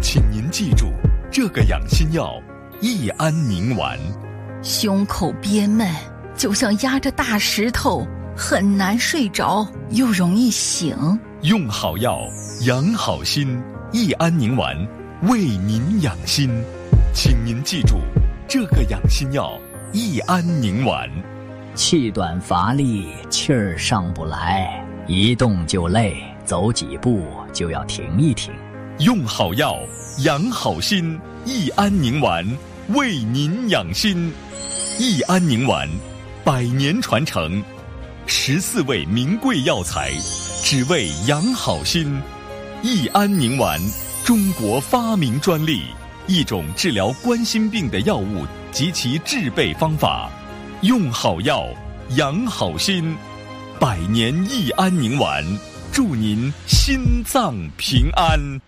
请您记住这个养心药益安宁丸。 胸口憋闷，就像压着大石头，很难睡着，又容易醒。 用好药养好心，益安宁丸为您养心。请您记住这个养心药益安宁丸。 气短乏力，气儿上不来，一动就累，走几步就要停一停。 用好药养好心，益安宁丸为您养心。益安宁丸100年传承，14味名贵药材，只为养好心。益安宁丸，中国发明专利，一种治疗冠心病的药物及其制备方法。用好药养好心，100年益安宁丸，祝您心脏平安。